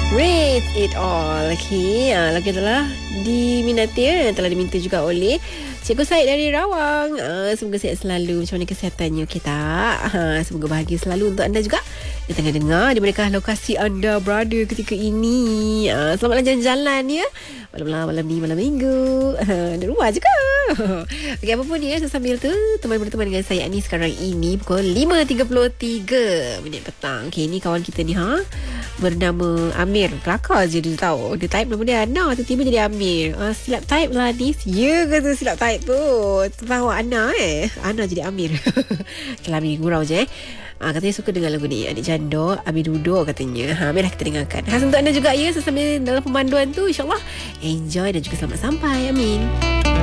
Rate It All. Okay, lagu adalah diminati, telah diminta juga oleh Cikgu Syed dari Rawang. Semoga sihat selalu. Macam mana kesihatannya? Okey tak? Semoga bahagia selalu untuk anda juga yang tengah dengar di manakah lokasi anda berada ketika ini. Selamatlah jalan-jalan ya. Malam ni, malam minggu. Di rumah juga. Okey, apa pun ya, sambil tu berteman dengan saya ni sekarang ini pukul 5.33 minit petang. Okey, ni kawan kita ni bernama Amir. Kelakar je dia tahu. Dia type nama dia Ana, tiba-tiba jadi Amir. Silap type lah ni. Ya ke tu silap type tu? Tahu Ana Ana jadi Amir. Kalau Amir gurau je katanya suka dengar lagu ni. Adik jandor Amir duduk katanya. Amir kita dengarkan. Khas untuk anda juga ya, sambil dalam pemanduan tu. InsyaAllah enjoy dan juga selamat sampai. Amin.